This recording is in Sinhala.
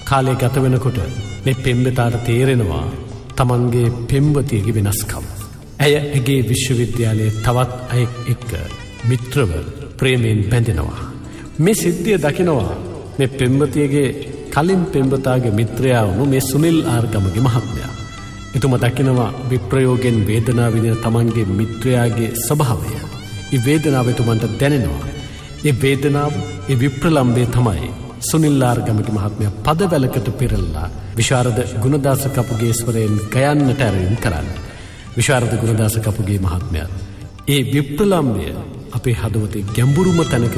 කාලය ගත වෙනකොට මේ පෙම්වතාට තේරෙනවා තමන්ගේ පෙම්වතියගේ වෙනස්කම්. ඇය ඇගේ විශ්වවිද්‍යාලයේ තවත් අයෙක් එක්ක මිත්‍රව ප්‍රේමයෙන් බැඳෙනවා. මේ සිද්ධිය දකිනවා මේ පෙම්වතියගේ කලින් පෙම්වතාගේ මිත්‍රයා වුණු මේ සුනිල් ආර්ගමගේ මහත්මයා. එතුමා දකිනවා විප්‍රයෝගයෙන් වේදනාව විඳින තමන්ගේ මිත්‍රයාගේ ස්වභාවය. ඒ වේදනාව එතුමන්ට දැනෙනවා. ඒ වේදනාව, ඒ විප්‍රලම්භය තමයි සුනිල් ආර්ගමගේ මහත්මයා පදවැලකට පෙරළලා විශාරද ගුණදාස කපුගේස්වරයන් ගයන්නට ඇරයුම් කරන්නේ. විශාරද ගුණදාස කපුගේ මහත්මයා ඒ විප්‍රලම්භය අපේ හදවතේ ගැඹුරුම තැනක